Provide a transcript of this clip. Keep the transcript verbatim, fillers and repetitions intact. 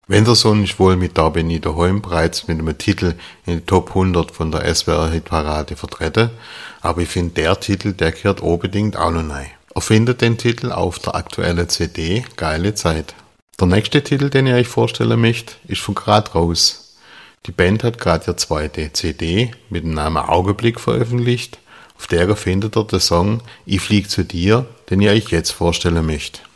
Wenderson ist wohl mit Da bin ich daheim bereits mit einem Titel in die Top hundert von der S W R-Hitparade vertreten, aber ich finde, der Titel, der gehört unbedingt auch noch rein. Ihr findet den Titel auf der aktuellen C D Geile Zeit. Der nächste Titel, den ich euch vorstellen möchte, ist von Grad raus. Die Band hat gerade ihre zweite C D mit dem Namen Augenblick veröffentlicht. Auf der findet ihr den Song Ich flieg zu dir, den ich euch jetzt vorstellen möchte.